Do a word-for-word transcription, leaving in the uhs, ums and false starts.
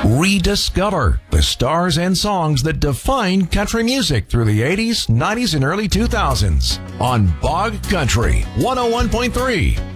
Rediscover the stars and songs that defined country music through the eighties, nineties, and early two thousands on Bog Country one oh one point three.